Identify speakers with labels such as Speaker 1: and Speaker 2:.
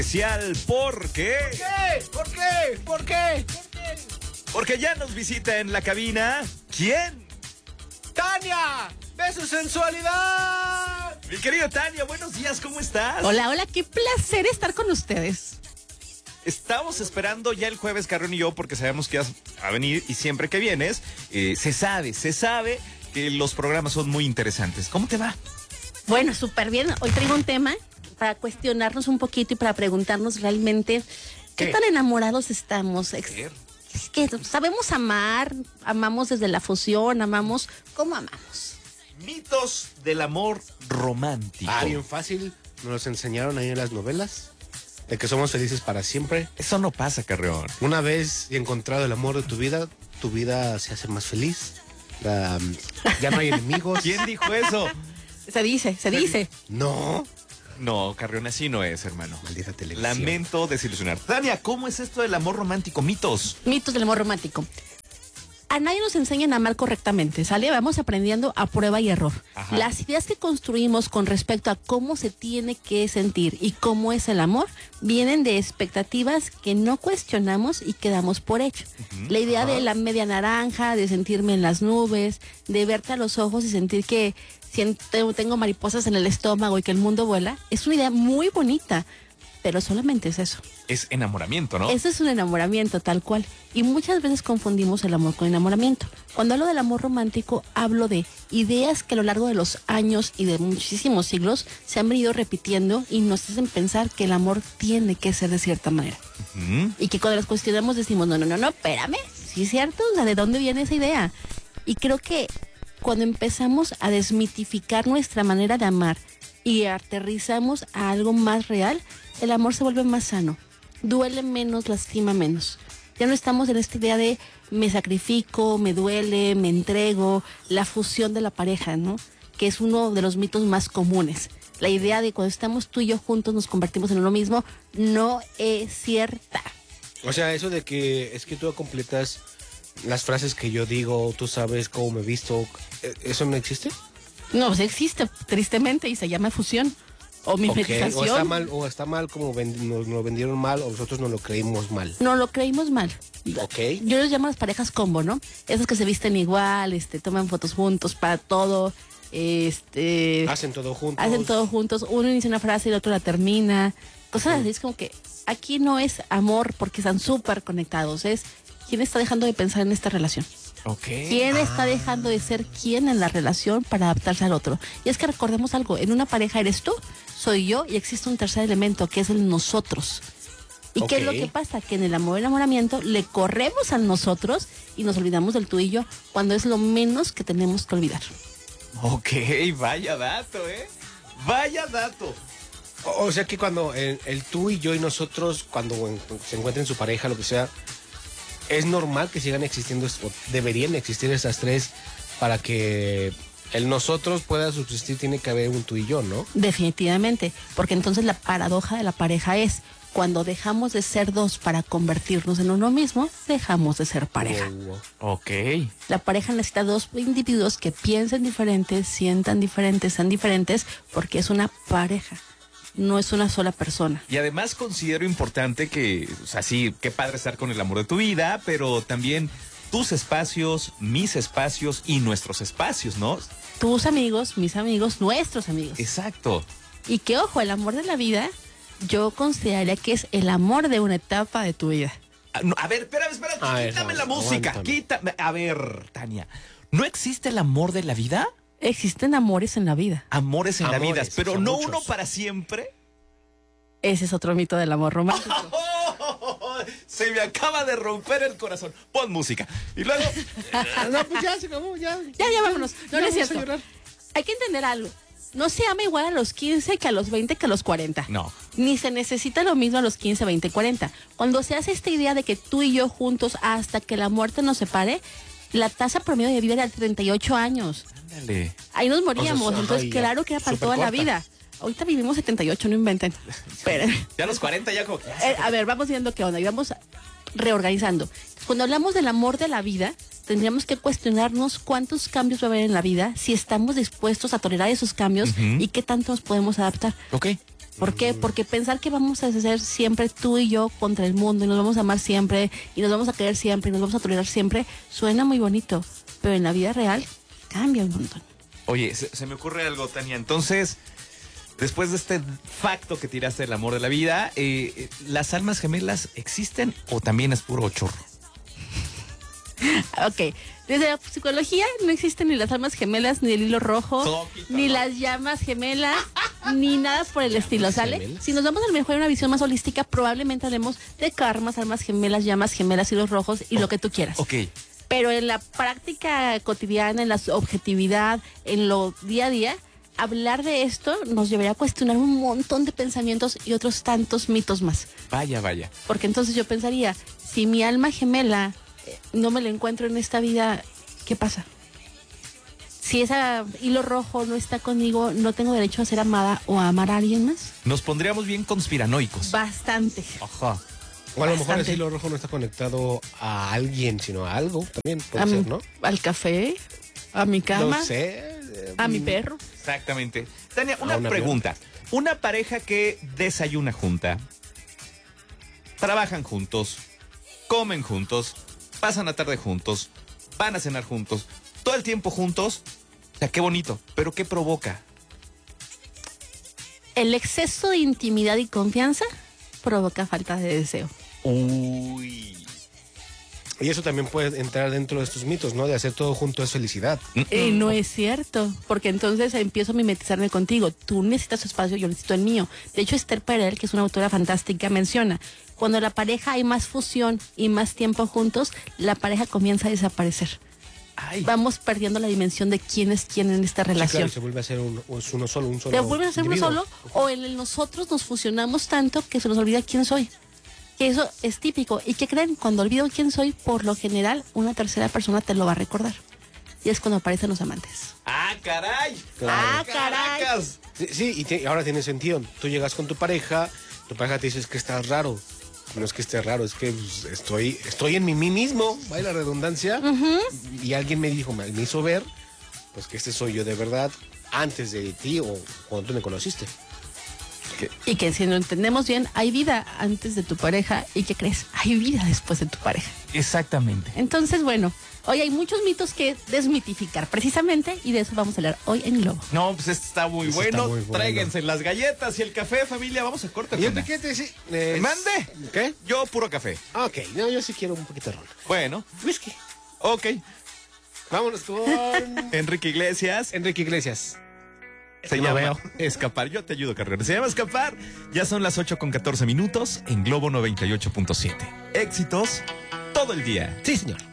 Speaker 1: Especial porque...
Speaker 2: ¿Por qué? ¿Por qué?
Speaker 1: Porque ya nos visita en la cabina. ¿Quién?
Speaker 2: ¡Tania! ¡Ve su sensualidad!
Speaker 1: Mi querido Tania, buenos días, ¿cómo estás?
Speaker 3: Hola, hola, qué placer estar con ustedes.
Speaker 1: Estamos esperando ya el jueves, Carrión y yo, porque sabemos que vas a venir y siempre que vienes, se sabe que los programas son muy interesantes. ¿Cómo te va?
Speaker 3: Bueno, súper bien. Hoy traigo un tema para cuestionarnos un poquito y para preguntarnos realmente qué tan enamorados estamos. Es que sabemos amar, amamos desde la fusión, amamos. ¿Cómo amamos?
Speaker 1: Mitos del amor romántico.
Speaker 2: Bien fácil. Nos los enseñaron ahí en las novelas. De que somos felices para siempre.
Speaker 1: Eso no pasa, Carrión.
Speaker 2: Una vez encontrado el amor de tu vida se hace más feliz. Ya no hay enemigos.
Speaker 1: ¿Quién dijo eso?
Speaker 3: Se dice.
Speaker 2: No.
Speaker 1: No, Carrión, así no es, hermano.
Speaker 2: Maldita televisión.
Speaker 1: Lamento desilusionar. Tania, ¿cómo es esto del amor romántico? Mitos.
Speaker 3: Mitos del amor romántico. A nadie nos enseñan a amar correctamente, ¿sale? Vamos aprendiendo a prueba y error.
Speaker 1: Ajá.
Speaker 3: Las ideas que construimos con respecto a cómo se tiene que sentir y cómo es el amor vienen de expectativas que no cuestionamos y que damos por hecho. La idea de la media naranja, de sentirme en las nubes, de verte a los ojos y sentir que tengo mariposas en el estómago y que el mundo vuela, es una idea muy bonita, pero solamente es eso.
Speaker 1: Es enamoramiento, ¿no?
Speaker 3: Eso es un enamoramiento tal cual. Y muchas veces confundimos el amor con enamoramiento. Cuando hablo del amor romántico, hablo de ideas que a lo largo de los años y de muchísimos siglos se han venido repitiendo y nos hacen pensar que el amor tiene que ser de cierta manera. Y que cuando las cuestionamos decimos, no, espérame. Sí es cierto, o sea, ¿de dónde viene esa idea? Y creo que cuando empezamos a desmitificar nuestra manera de amar y aterrizamos a algo más real, el amor se vuelve más sano, duele menos, lastima menos. Ya no estamos en esta idea de me sacrifico, me duele, me entrego, la fusión de la pareja, ¿no? Que es uno de los mitos más comunes. La idea de cuando estamos tú y yo juntos nos convertimos en uno mismo no es cierta.
Speaker 2: O sea, eso de que es que tú completas las frases que yo digo, tú sabes cómo me visto, ¿eso no existe?
Speaker 3: No, pues existe, tristemente, y se llama fusión. O mimetización.
Speaker 2: O está mal como nos lo vendieron mal, o nosotros nos lo creímos mal.
Speaker 3: No, lo creímos mal.
Speaker 2: Ok.
Speaker 3: Yo les llamo las parejas combo, ¿no? Esas que se visten igual, toman fotos juntos para todo,
Speaker 2: Hacen todo juntos.
Speaker 3: Hacen todo juntos, uno inicia una frase y el otro la termina. Cosas así, es como que aquí no es amor porque están súper conectados, es quién está dejando de pensar en esta relación.
Speaker 1: Ok.
Speaker 3: ¿Quién está dejando de ser quién en la relación para adaptarse al otro? Y es que recordemos algo, en una pareja eres tú, soy yo y existe un tercer elemento que es el nosotros. ¿Y qué es lo que pasa? Que en el amor y el enamoramiento le corremos al nosotros y nos olvidamos del tú y yo, cuando es lo menos que tenemos que olvidar.
Speaker 1: Ok, vaya dato, Vaya dato.
Speaker 2: O sea que cuando el tú y yo y nosotros, cuando se encuentren su pareja, lo que sea, es normal que sigan existiendo, o deberían existir esas tres para que el nosotros pueda subsistir, tiene que haber un tú y yo, ¿no?
Speaker 3: Definitivamente, porque entonces la paradoja de la pareja es, cuando dejamos de ser dos para convertirnos en uno mismo, dejamos de ser pareja.
Speaker 1: Ok.
Speaker 3: La pareja necesita dos individuos que piensen diferentes, sientan diferentes, sean diferentes, porque es una pareja. No es una sola persona.
Speaker 1: Y además considero importante que, o sea, sí, qué padre estar con el amor de tu vida, pero también tus espacios, mis espacios y nuestros espacios, ¿no?
Speaker 3: Tus amigos, mis amigos, nuestros amigos.
Speaker 1: Exacto.
Speaker 3: Y que, ojo, el amor de la vida, yo consideraría que es el amor de una etapa de tu vida.
Speaker 1: No, a ver, espérame, quítame la música,
Speaker 2: aguántame.
Speaker 1: quítame. A ver, Tania, ¿no existe el amor de la vida?
Speaker 3: Existen amores en la vida.
Speaker 1: Amores en la vida,
Speaker 2: Amores,
Speaker 1: pero
Speaker 2: son
Speaker 1: no
Speaker 2: muchos.
Speaker 1: uno para siempre.
Speaker 3: Ese es otro mito del amor romántico.
Speaker 1: Se me acaba de romper el corazón. Pon música. Y luego...
Speaker 2: No, pues ya se acabó, ya.
Speaker 3: Ya, vámonos. No, no es
Speaker 2: vamos a
Speaker 3: cierto.
Speaker 2: llorar.
Speaker 3: Hay que entender algo. No se ama igual a los 15 que a los 20 que a los 40.
Speaker 1: No.
Speaker 3: Ni se necesita lo mismo a los 15, 20, 40. Cuando se hace esta idea de que tú y yo juntos hasta que la muerte nos separe, la tasa promedio de vida era de 38 años.
Speaker 1: Ándale.
Speaker 3: Ahí nos moríamos,
Speaker 2: O sea,
Speaker 3: entonces
Speaker 2: ajá,
Speaker 3: claro que era para
Speaker 2: súper
Speaker 3: toda la
Speaker 2: corta.
Speaker 3: vida. Ahorita vivimos 78, no inventen. Pero,
Speaker 1: Ya a los 40 ya como...
Speaker 3: a ver, vamos viendo qué onda y vamos reorganizando. Cuando hablamos del amor de la vida, tendríamos que cuestionarnos cuántos cambios va a haber en la vida, si estamos dispuestos a tolerar esos cambios y qué tanto nos podemos adaptar.
Speaker 1: Ok.
Speaker 3: ¿Por qué? Porque pensar que vamos a ser siempre tú y yo contra el mundo y nos vamos a amar siempre y nos vamos a querer siempre y nos vamos a tolerar siempre suena muy bonito, pero en la vida real cambia un montón.
Speaker 1: Oye, se me ocurre algo, Tania. Entonces, después de este facto que tiraste del amor de la vida, ¿las almas gemelas existen o también es puro chorro?
Speaker 3: Ok, desde la psicología no existen ni las almas gemelas, ni el hilo rojo,
Speaker 1: Toquita,
Speaker 3: ni
Speaker 1: ¿no?
Speaker 3: las llamas gemelas, ni nada por el estilo, ¿sale?
Speaker 2: gemelas?
Speaker 3: Si nos damos a lo mejor una visión más holística, probablemente hablemos de karmas, almas gemelas, llamas gemelas, hilos rojos y lo que tú quieras.
Speaker 1: Ok.
Speaker 3: Pero en la práctica cotidiana, en la objetividad, en lo día a día, hablar de esto nos llevaría a cuestionar un montón de pensamientos y otros tantos mitos más.
Speaker 1: Vaya, vaya.
Speaker 3: Porque entonces yo pensaría, si mi alma gemela no me la encuentro en esta vida, ¿qué pasa? Si ese hilo rojo no está conmigo, ¿no tengo derecho a ser amada o a amar a alguien más?
Speaker 1: Nos pondríamos bien conspiranoicos.
Speaker 3: Bastante.
Speaker 1: Ajá.
Speaker 2: O a lo mejor el
Speaker 3: Bastante.
Speaker 2: hilo rojo no está conectado a alguien, sino a algo también, puede
Speaker 3: A
Speaker 2: ser,
Speaker 3: mi-
Speaker 2: ¿no?
Speaker 3: Al café, a mi cama,
Speaker 2: No sé.
Speaker 3: a mi perro.
Speaker 1: Exactamente. Tania, una
Speaker 2: un avión.
Speaker 1: pregunta. Una pareja que desayuna junta, trabajan juntos, comen juntos, pasan la tarde juntos, van a cenar juntos, todo el tiempo juntos. O sea, qué bonito. Pero ¿qué provoca?
Speaker 3: El exceso de intimidad y confianza provoca falta de deseo.
Speaker 1: Uy.
Speaker 2: Y eso también puede entrar dentro de estos mitos, ¿no? De hacer todo junto es felicidad.
Speaker 3: No es cierto, porque entonces empiezo a mimetizarme contigo. Tú necesitas tu espacio, yo necesito el mío. De hecho, Esther Perel, que es una autora fantástica, menciona, cuando la pareja hay más fusión y más tiempo juntos, la pareja comienza a desaparecer.
Speaker 1: Ay.
Speaker 3: Vamos perdiendo la dimensión de quién es quién en esta
Speaker 2: Sí,
Speaker 3: relación.
Speaker 2: claro, y se vuelve a ser uno solo, un solo.
Speaker 3: Te vuelves a ser uno
Speaker 2: individuo.
Speaker 3: solo o en el nosotros nos fusionamos tanto que se nos olvida quién soy. Que eso es típico. ¿Y qué creen? Cuando olvido quién soy, por lo general, una tercera persona te lo va a recordar. Y es cuando aparecen los amantes.
Speaker 1: ¡Ah, caray!
Speaker 3: ¡Ah, caray!
Speaker 1: ¡Caracas!
Speaker 2: Sí, y ahora tiene sentido. Tú llegas con tu pareja te dice que estás raro. No es que esté raro, es que pues, estoy en mí mismo, vaya la redundancia. Y alguien me dijo, me hizo ver, pues que este soy yo de verdad antes de ti o cuando tú me conociste.
Speaker 3: Y que si lo entendemos bien, hay vida antes de tu pareja. ¿Y qué crees? Hay vida después de tu pareja.
Speaker 1: Exactamente.
Speaker 3: Entonces, bueno, hoy hay muchos mitos que desmitificar precisamente y de eso vamos a hablar hoy en Globo.
Speaker 1: No, pues esto está muy
Speaker 2: Esto
Speaker 1: bueno.
Speaker 2: está muy bueno.
Speaker 1: Tráiganse las galletas y el café, familia. Vamos a corte.
Speaker 2: ¿Y yo
Speaker 1: Tona.
Speaker 2: qué te decía?
Speaker 1: ¿Mande?
Speaker 2: ¿Qué?
Speaker 1: Yo puro café.
Speaker 2: Ok, no, yo sí quiero un poquito de ron.
Speaker 1: Bueno,
Speaker 2: Whisky.
Speaker 1: ok.
Speaker 2: Vámonos con
Speaker 1: Enrique Iglesias.
Speaker 2: Enrique Iglesias.
Speaker 1: Se
Speaker 2: Lo
Speaker 1: llama
Speaker 2: veo.
Speaker 1: Escapar. Yo te ayudo, carnal. Se llama Escapar. Ya son las 8:14 en Globo 98.7. Éxitos todo el día.
Speaker 2: Sí, señor.